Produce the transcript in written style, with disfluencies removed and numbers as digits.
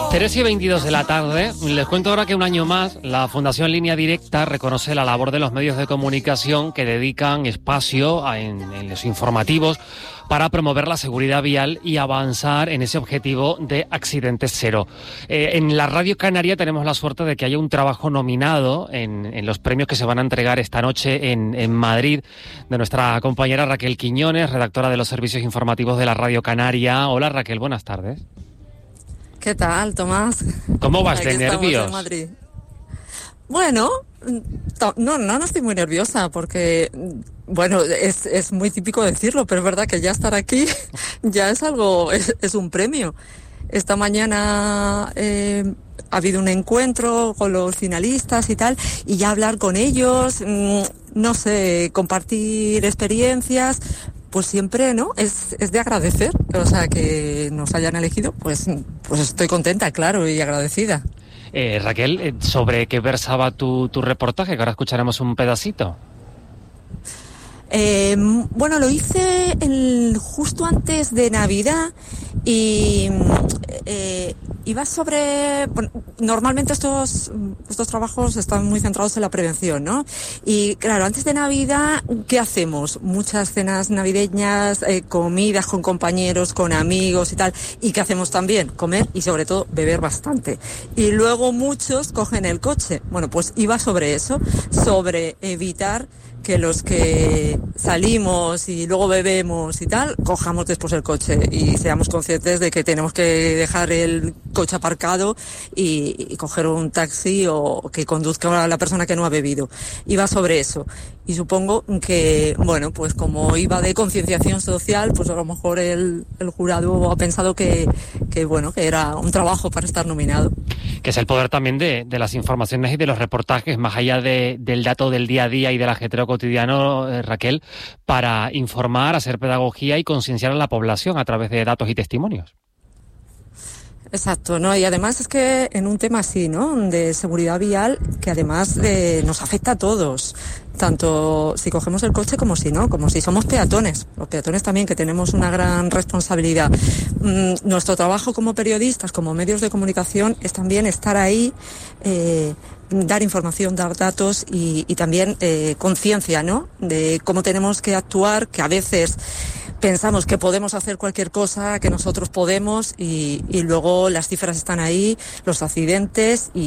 3:22 de la tarde. Les cuento ahora que un año más la Fundación Línea Directa reconoce la labor de los medios de comunicación que dedican espacio en los informativos para promover la seguridad vial y avanzar en ese objetivo de accidentes cero. En la Radio Canaria tenemos la suerte de que haya un trabajo nominado en los premios que se van a entregar esta noche en Madrid, de nuestra compañera Raquel Quiñones, redactora de los servicios informativos de la Radio Canaria. Hola Raquel, buenas tardes. ¿Qué tal, Tomás? ¿Cómo vas de Aquí nervios? en Madrid. Bueno, no estoy muy nerviosa porque, bueno, es muy típico decirlo, pero es verdad que ya estar aquí ya es algo, es un premio. Esta mañana ha habido un encuentro con los finalistas y tal, y ya hablar con ellos, no sé, compartir experiencias, pues siempre, ¿no? Es de agradecer, o sea, que nos hayan elegido, pues estoy contenta, claro, y agradecida. Raquel, ¿sobre qué versaba tu reportaje? Que ahora escucharemos un pedacito. Bueno, lo hice justo antes de Navidad y iba sobre... Bueno, normalmente estos trabajos están muy centrados en la prevención, ¿no? Y claro, antes de Navidad, ¿qué hacemos? Muchas cenas navideñas, comidas con compañeros, con amigos y tal. ¿Y qué hacemos también? Comer y sobre todo beber bastante. Y luego muchos cogen el coche. Bueno, pues iba sobre eso, sobre evitar que los que salimos y luego bebemos y tal, cojamos después el coche y seamos conscientes de que tenemos que dejar el coche aparcado y coger un taxi o que conduzca a la persona que no ha bebido. Iba sobre eso. Y supongo que, bueno, pues como iba de concienciación social, pues a lo mejor el jurado ha pensado que era un trabajo para estar nominado. Que es el poder también de las informaciones y de los reportajes, más allá del dato del día a día y del ajetreo cotidiano, Raquel, para informar, hacer pedagogía y concienciar a la población a través de datos y testimonios. Exacto, ¿no? Y además es que en un tema así, ¿no? De seguridad vial, que además nos afecta a todos, tanto si cogemos el coche como si no, como si somos peatones. Los peatones también, que tenemos una gran responsabilidad. Nuestro trabajo como periodistas, como medios de comunicación, es también estar ahí, dar información, dar datos y también conciencia, ¿no? De cómo tenemos que actuar, que a veces pensamos que podemos hacer cualquier cosa, que nosotros podemos y luego las cifras están ahí, los accidentes